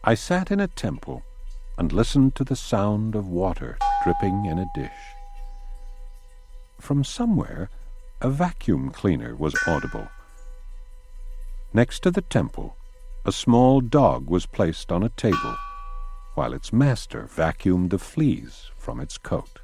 I sat in a temple and listened to the sound of water dripping in a dish. From somewhere, a vacuum cleaner was audible. Next to the temple, a small dog was placed on a table, while its master vacuumed the fleas from its coat.